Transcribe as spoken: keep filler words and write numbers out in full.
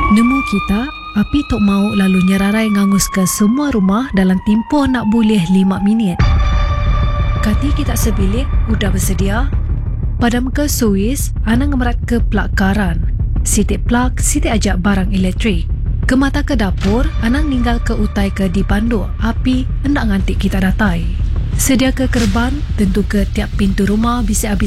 Nemu kita, api tok mau lalu nyerarai ngangus ke semua rumah dalam tempoh nak boleh lima minit. Kati kita sebilik, udah bersedia? Padam ke suis, anang ngemerat ke plug karan. Sitik plug, sitik ajak barang elektrik. Ke mata ke dapur, anang ninggal ke utai ke dipandu. Api hendak ngantik kita datai. Sedia ke kerban, tentu ke tiap pintu rumah bisa habis